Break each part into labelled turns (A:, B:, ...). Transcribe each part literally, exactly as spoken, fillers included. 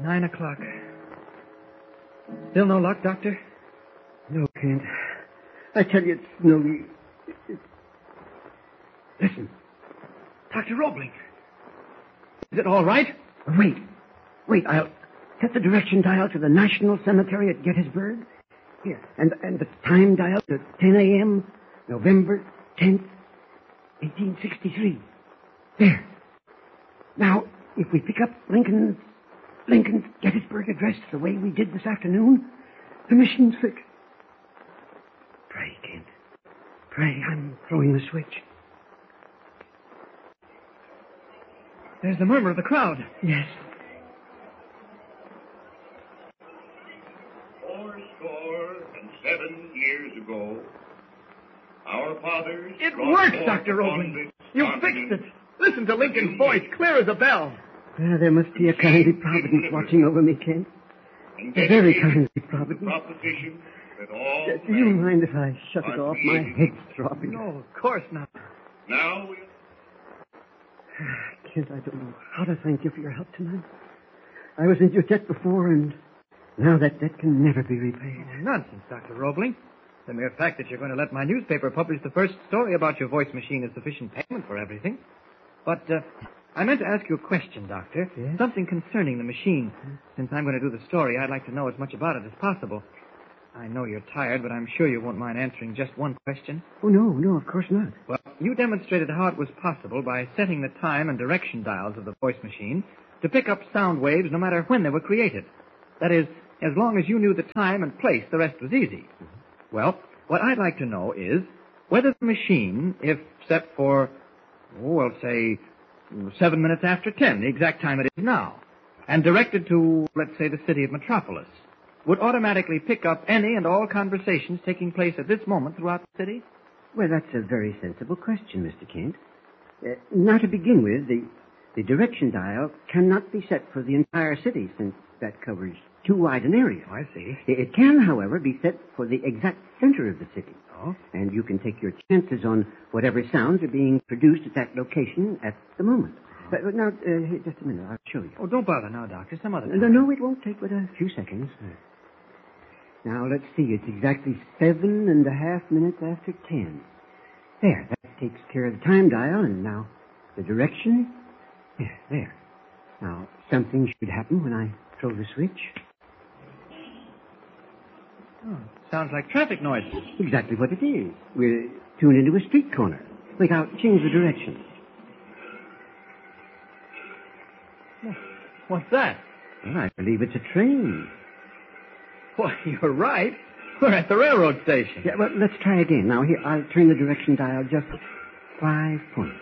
A: Nine o'clock. Still no luck, Doctor?
B: No, Kent. I tell you, it's no use. It's... Listen.
A: Doctor Roebling. Is it all right?
B: Wait. Wait, I'll set the direction dial to the National Cemetery at Gettysburg. Here. And, and the time dial to ten a.m., November tenth, eighteen sixty-three. There. Now, if we pick up Lincoln's, Lincoln's Gettysburg address the way we did this afternoon, the machine's fixed. Pray, Kent. Pray, I'm throwing the switch.
A: There's the murmur of the crowd.
B: Yes.
C: Four score and seven years ago, our fathers...
A: It works, Doctor Roebling. You fixed it. Listen to Lincoln's voice, clear as a bell.
B: Well, there must be a kindly providence watching over me, Kent. A very kindly providence.
C: Proposition that all
B: Uh, Do you mind if I shut it off? My head's throbbing.
A: No, of course not.
C: Now we...
B: Kent, I don't know how to thank you for your help tonight. I was in your debt before, and now that debt can never be repaid.
A: Oh, nonsense, Doctor Roebling. The mere fact that you're going to let my newspaper publish the first story about your voice machine is sufficient payment for everything. But uh, I meant to ask you a question, Doctor.
B: Yes?
A: Something concerning the machine. Since I'm going to do the story, I'd like to know as much about it as possible. I know you're tired, but I'm sure you won't mind answering just one question.
B: Oh, no, no, of course not.
A: Well, you demonstrated how it was possible by setting the time and direction dials of the voice machine to pick up sound waves no matter when they were created. That is, as long as you knew the time and place, the rest was easy. Well, what I'd like to know is whether the machine, if set for, oh, well, say, seven minutes after ten, the exact time it is now, and directed to, let's say, the city of Metropolis, would automatically pick up any and all conversations taking place at this moment throughout the city?
B: Well, that's a very sensible question, Mister Kent. Uh, now, to begin with, the, the direction dial cannot be set for the entire city, since that covers too wide an area.
A: Oh, I see.
B: It can, however, be set for the exact center of the city.
A: Oh?
B: And you can take your chances on whatever sounds are being produced at that location at the moment. But, but now, uh, here, just a minute, I'll show you.
A: Oh, don't bother now, Doctor. Some other time.
B: No, no, it won't take but a few seconds. Now, let's see. It's exactly seven and a half minutes after ten. There, that takes care of the time dial, and now the direction. Yeah, there. Now, something should happen when I throw the switch.
A: Oh, sounds like traffic noises.
B: Exactly what it is. We're tuned into a street corner. Wait, I'll change the direction.
A: What's that?
B: Well, I believe it's a train.
A: Why, you're right. We're at the railroad station.
B: Yeah, well, let's try again. Now, here, I'll turn the direction dial just five points.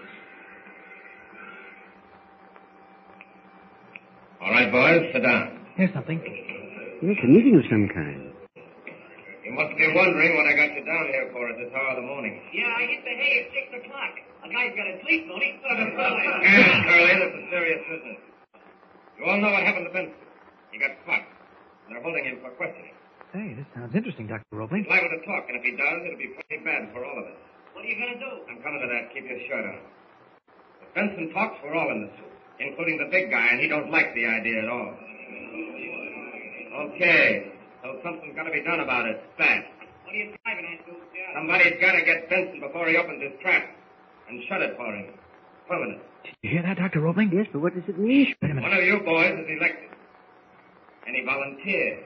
C: All right, boys, sit down.
A: Here's something.
B: Yes, a meeting of some kind.
C: You must be wondering what I got you down here for at this hour of the morning.
D: Yeah, I hit the hay at six o'clock. A guy's got to sleep, don't he?
C: Yes, Curly, this is serious business. You all know what happened to Benson. He got caught. They're holding him for questioning.
A: Hey, this sounds interesting, Doctor Roebling.
C: He's liable to talk, and if he does, it'll be pretty bad for all of us.
D: What are you going to do?
C: I'm coming to that. Keep your shirt on. If Benson talks, we're all in the soup, including the big guy, and he don't like the idea at all. Okay. So something's got to be done about it. Fast.
D: What are you driving at, Duke? Yeah.
C: Somebody's got to get Benson before he opens his trap and shut it for him. Permanent.
A: Did you hear that, Doctor Roebling?
B: Yes, but what does it mean?
A: Wait a minute.
C: One of you boys is elected. And he volunteers.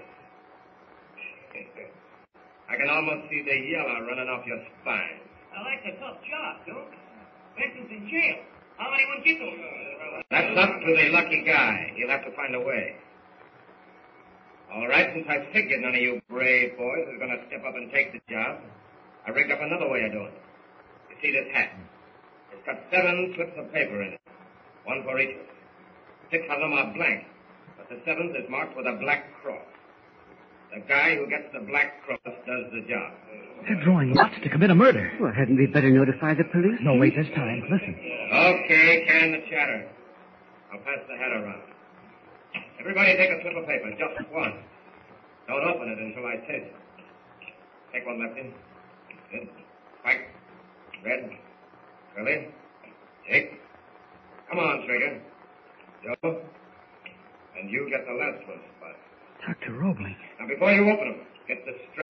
C: I can almost see the yellow running off your spine.
D: Well, that's a tough job, Duke. Benson's in jail. How many would get to him?
C: That's up to the lucky guy. He'll have to find a way. All right, since I figured none of you brave boys is going to step up and take the job, I rigged up another way of doing it. You see this hat? It's got seven slips of paper in it, one for each of us. Six of them are blank, but the seventh is marked with a black cross. The guy who gets the black cross does the job.
A: They're drawing lots to commit a murder.
B: Well, hadn't we better notify the police?
A: No, wait this time. Listen.
C: Okay, can the chatter. I'll pass the hat around. Everybody take a slip of paper, just one. Don't open it until I say so. Take one, Lefty. Good. White. Red. Curly. Jake. Come on, Trigger. Joe. And you get the last one, Spot.
A: Doctor Roebling.
C: Now, before you open them, get the strap